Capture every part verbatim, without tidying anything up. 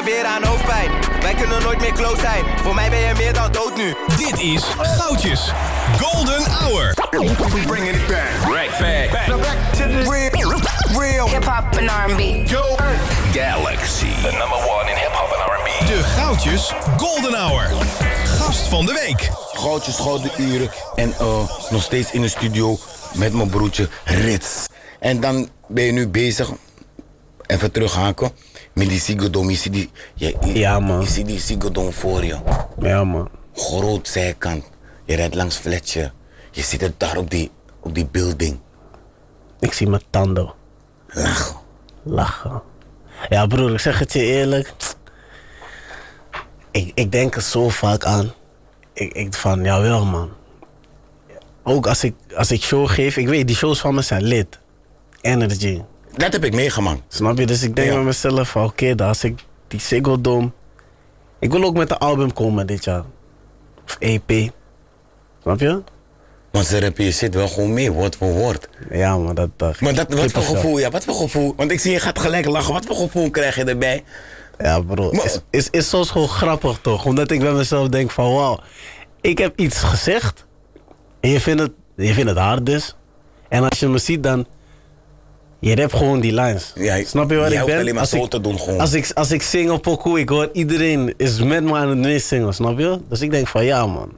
me weer aan hoofdpijn. Wij kunnen nooit meer close zijn. Voor mij ben je meer dan dood nu. Dit is Goudjes Golden Hour. We bringing it back. Right back. back. Now back to the real, real hip-hop and R and B. Yo. Galaxy. The number one in hip-hop and R and B. De Goudjes Golden Hour. Gast van de week. Goudjes Gouden Uren. En uh, nog steeds in de studio met mijn broertje Rits. En dan ben je nu bezig, even terughaken, met die Ziggo. Je ziet die, je, je, ja, man. Je ziet die Ziggo voor je. Ja, man. Groot zijkant. Je rijdt langs Fletcher. Je ziet het daar op die, op die building. Ik zie mijn tanden. Lachen. Lachen. Ja, broer, ik zeg het je eerlijk. Ik, ik denk er zo vaak aan. Ik, ik van, jawel, man. Ook als ik, als ik show geef, ik weet, die shows van me zijn lid. Energy. Dat heb ik meegemaakt. Snap je? Dus ik denk ja. met mezelf van, oké, okay, als ik die Ziggo Dome... Ik wil ook met een album komen dit jaar. Of E P. Snap je? Want ze rappen, je zit wel gewoon mee, woord voor woord. Ja, maar dat... dat maar dat, wat voor gevoel, ja, wat voor gevoel? Want ik zie je gaat gelijk lachen, wat voor gevoel krijg je erbij? Ja, bro, maar, is, is, is soms gewoon grappig toch? Omdat ik bij mezelf denk van, wauw, ik heb iets gezegd... En je vindt het, je vindt het hard dus. En als je me ziet dan... Je hebt gewoon die lines. Ja, snap je waar je ik ben? Alleen maar als, zo ik, te doen, gewoon. Als, ik, als ik zing op pokoe, ik hoor iedereen is met me aan het meezingen, snap je? Dus ik denk van ja, man.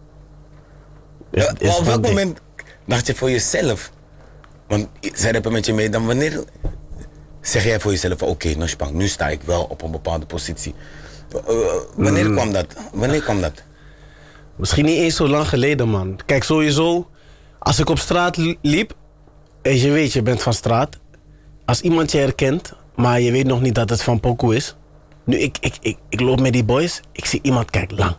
Is, ja, is op welk moment dacht je voor jezelf? Want zij rappen met je mee, dan wanneer zeg jij voor jezelf van oké, okay, nou, nu sta ik wel op een bepaalde positie. Uh, wanneer mm. kwam dat? Wanneer kwam dat? Misschien niet eens zo lang geleden, man. Kijk, sowieso, als ik op straat liep, en je weet, je bent van straat. Als iemand je herkent, maar je weet nog niet dat het van pokoe is. Nu, ik, ik, ik, ik loop met die boys, ik zie iemand, kijk, lang.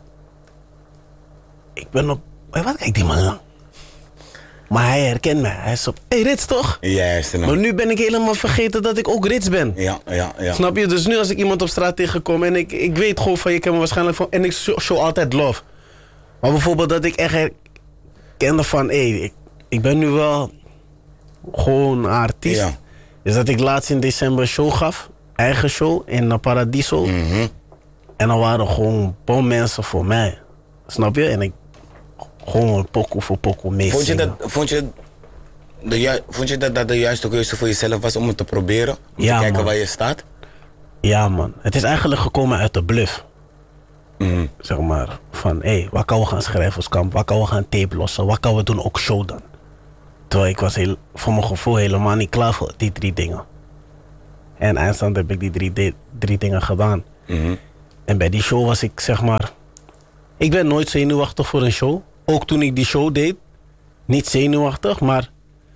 Ik ben op, wat kijkt die man lang? Maar hij herkent mij, hij is op, hé, hey, Rits toch? Juist. Maar nu ben ik helemaal vergeten dat ik ook Rits ben. Ja, ja, ja. Snap je? Dus nu als ik iemand op straat tegenkom en ik, ik weet gewoon van, je kent me waarschijnlijk van, en ik show, show altijd love. Maar bijvoorbeeld dat ik echt herkende van, hé, hey, ik, ik ben nu wel... gewoon een artiest. Ja. Dus dat ik laatst in december een show gaf. Eigen show in Paradiso. Mm-hmm. En dan waren er gewoon bom mensen voor mij. Snap je? En ik gewoon pokoe voor pokoe mee. Vond je dat, vond je, de ju- vond je dat dat de juiste keuze voor jezelf was om het te proberen? Om ja, te kijken man. Waar je staat? Ja, man. Het is eigenlijk gekomen uit de bluff. Mm-hmm. Zeg maar. Van, hé, hey, waar kan we gaan schrijverskamp? Waar kan we gaan tape lossen? Waar kan we doen ook show dan? Terwijl ik was heel, voor mijn gevoel helemaal niet klaar voor die drie dingen. En eindstand heb ik die drie, de, drie dingen gedaan. Mm-hmm. En bij die show was ik, zeg maar... Ik ben nooit zenuwachtig voor een show. Ook toen ik die show deed. Niet zenuwachtig, maar...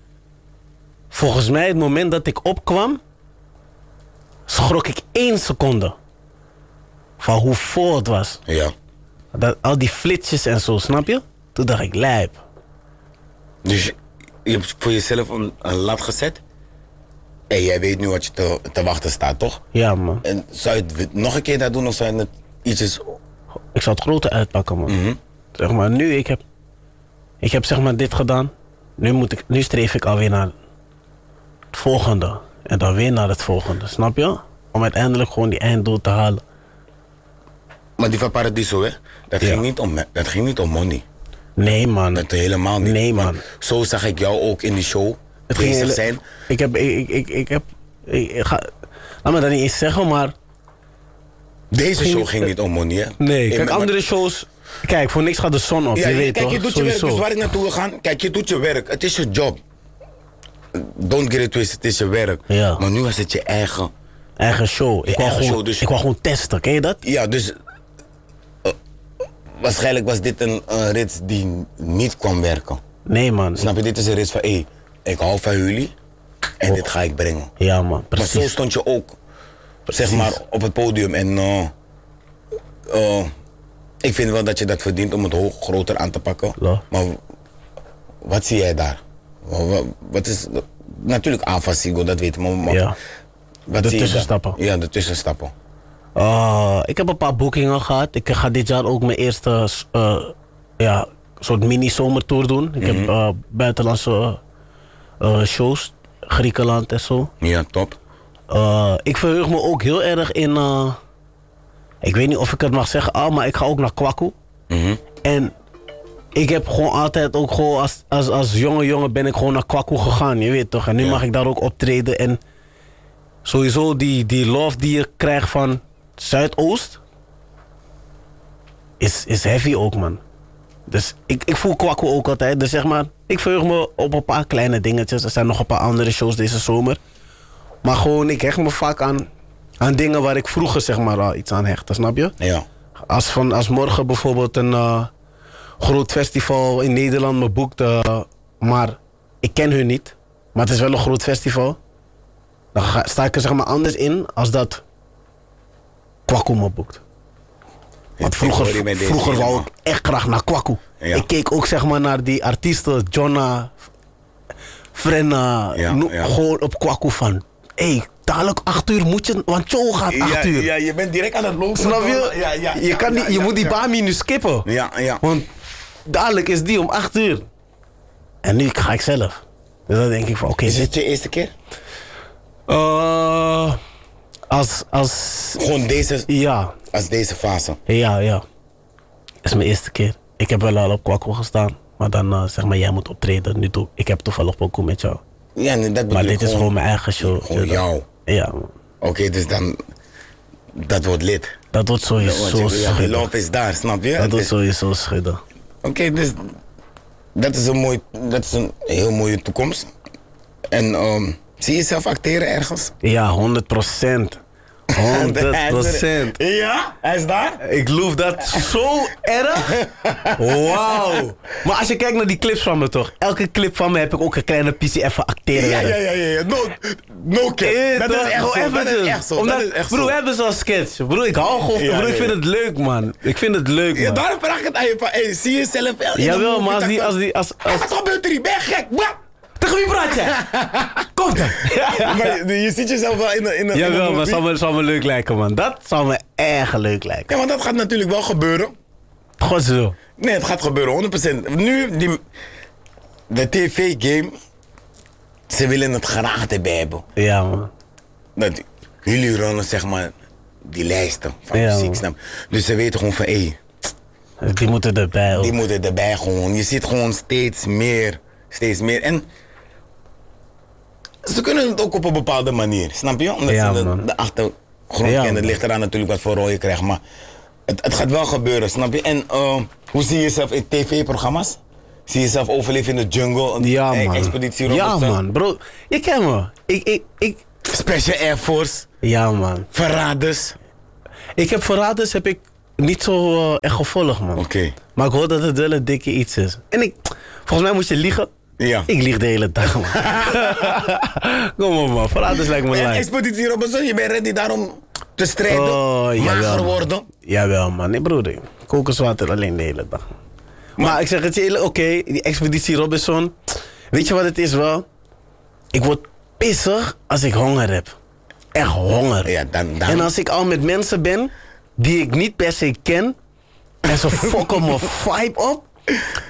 Volgens mij, het moment dat ik opkwam... schrok ik één seconde. Van hoe vol het was. Ja. Dat, al die flitsjes en zo, snap je? Toen dacht ik, lijp. Dus je hebt voor jezelf een, een lat gezet. En jij weet nu wat je te, te wachten staat, toch? Ja, man. En zou je het nog een keer dat doen of zou je het ietsjes... Ik zou het groter uitpakken, man. Mm-hmm. Zeg maar, nu, ik heb... Ik heb zeg maar dit gedaan. Nu, moet ik, nu streef ik alweer naar het volgende. En dan weer naar het volgende, snap je? Om uiteindelijk gewoon die einddoel te halen. Maar die van Paradiso, hè? Dat, ja. ging niet om, dat ging niet om money. Nee, man. Dat helemaal niet. Nee, man. Zo zag ik jou ook in die show het bezig hele, zijn. Ik heb... Ik, ik, ik, ik heb ik, ik ga, laat me dat niet eens zeggen, maar... Deze ging, show ging niet om money, hè? Nee, kijk, andere maar, shows... Kijk, voor niks gaat de zon op, ja, je weet kijk, toch? je doet Sowieso. je werk, dus waar ik naartoe wil gaan... Kijk, je doet je werk. Het is je job. Don't get it twisted, het is je werk. Ja. Maar nu was het je eigen... Eigen show. Ik wou gewoon, dus, ik wou gewoon testen, ken je dat? Ja, dus... Uh, waarschijnlijk was dit een, een rits die niet kwam werken. Nee, man. Snap je, dit is een rits van... Hé, hey, ik hou van jullie en oh. dit ga ik brengen. Ja, man, precies. Maar zo stond je ook, precies. zeg maar, op het podium. En uh, uh, ik vind wel dat je dat verdient om het hoog groter aan te pakken. Ja. Maar wat zie jij daar? Wat, wat is... Natuurlijk Ava Ziggo, dat weet je. Maar, maar ja. Wat de zie tussenstappen. Je ja, de tussenstappen. Uh, ik heb een paar boekingen gehad. Ik ga dit jaar ook mijn eerste uh, ja, soort mini-zomertour doen. Ik mm-hmm. heb uh, buitenlandse uh, shows, Griekenland en zo. Ja, top. Uh, ik verheug me ook heel erg in, uh, Ik weet niet of ik het mag zeggen, oh, maar ik ga ook naar Kwaku. Mm-hmm. En ik heb gewoon altijd ook gewoon als, als, als jonge jongen ben ik gewoon naar Kwaku gegaan, je weet toch. En nu Ja. mag ik daar ook optreden. En sowieso die, die love die je krijgt van Zuidoost is, is heavy ook, man. Dus ik, ik voel Kwaku ook altijd. Dus zeg maar, ik verheug me op een paar kleine dingetjes. Er zijn nog een paar andere shows deze zomer. Maar gewoon, ik hecht me vaak aan, aan dingen waar ik vroeger zeg maar al iets aan hechtte, snap je? Ja. Als, van, als morgen bijvoorbeeld een uh, groot festival in Nederland me boekt, uh, maar ik ken hun niet, maar het is wel een groot festival, dan ga, sta ik er zeg maar anders in als dat Kwaku me boekt. Want vroeger, Ik hoor je met deze vroeger wou helemaal. ik echt graag naar Kwaku. Ja. Ik keek ook zeg maar naar die artiesten, Jonna, Frenna, Ja, no- ja. gewoon op Kwaku van, hé, hey, dadelijk acht uur moet je, want show gaat acht uur. Ja, je bent direct aan het lopen. Snap je? Ja, ja, je ja, kan ja, niet, je ja, moet die ja. Bami nu skippen. Ja, ja. Want dadelijk is die om acht uur. En nu ga ik zelf. Dus dan denk ik van oké, Is dit... het je eerste keer? Uh, als, als... Gewoon deze, Ja, als deze fase. ja, ja. is mijn eerste keer. Ik heb wel al op Kwaku gestaan. Maar dan uh, zeg maar, jij moet optreden. Nu toe. Ik heb toevallig pokoe met jou. Ja, nee, dat bedoel Maar ik dit is gewoon mijn eigen show. Gewoon Ja, jou. Ja, man. Oké, dus dan... Dat wordt lid. Dat wordt sowieso Want je- ja, de schudden. love is daar, snap je? Dat wordt Dus- sowieso schudden. Oké, dus dat is, een mooi, dat is een heel mooie toekomst. En um, zie je jezelf acteren ergens? Ja, honderd procent. honderd procent. Ja, hij is daar? Ik loof dat zo erg. Wauw. Maar als je kijkt naar die clips van me toch. Elke clip van me heb ik ook een kleine P C even acteren. Ja, ja, ja, ja, ja. No, no cap. Eh, Dat is toch? echt Gewoon zo. Dat is eventjes. echt zo. Omdat, Dat is echt broer, zo. we hebben zo'n sketch. Broer, ik hou gewoon. Ja, broer, ik ja, vind ja. het leuk, man. Ik vind het leuk, man. Ja, daarom vraag ik het aan je van, hey, zie je jezelf wel in Jawel, de maar als movie? die... Als die als, als... Wat gebeurt er hier? Ben je gek? Wat? Tegen wie praat je? Kom dan. Maar je, je ziet jezelf wel in een in een- in een Jawel, maar movie. het zou me, zou me leuk lijken, man. Dat zou me erg leuk lijken. Ja, maar dat gaat natuurlijk wel gebeuren. Godzo. Nee, het gaat gebeuren, honderd procent. Nu, die, de tv-game, ze willen het graag erbij hebben. Ja, man. Dat, jullie runnen, zeg maar, die lijsten van Ja, muziek, man. snap je? Dus ze weten gewoon van, hé, hey, Die moeten erbij ook. die moeten erbij gewoon. Je ziet gewoon steeds meer, steeds meer. En ze kunnen het ook op een bepaalde manier, snap je? Omdat Ja, ze de, man. de achtergrond Ja, kennen. Het man. ligt eraan natuurlijk wat voor rol je krijgt, maar het, het gaat wel gebeuren, snap je? En uh, hoe zie je jezelf in tv-programma's? Zie je jezelf overleven in de jungle? Ja, eh, man. Expeditie Ja, Robinson? man. Bro, je kent me. Ik, ik, ik... Special Air Force, Ja, man. Verraders. Ik heb Verraders heb ik niet zo uh, echt gevolgd, man. Oké. Maar ik hoor dat het wel een dikke iets is. En ik... Volgens mij moet je liegen. Ja. Ik lieg de hele dag, man. Kom op, man. Verraders lijkt me En lijp. Expeditie Robinson, je bent ready daarom te strijden, Oh, mager jawel, man. worden. Jawel, man. Nee, broeder. Kokoswater alleen de hele dag. Maar, ik zeg het je eerlijk, oké, die Expeditie Robinson. Weet je wat het is wel? Ik word pissig als ik honger heb. Echt honger. Ja, dan, dan. En als ik al met mensen ben die ik niet per se ken en ze fokken mijn vibe op,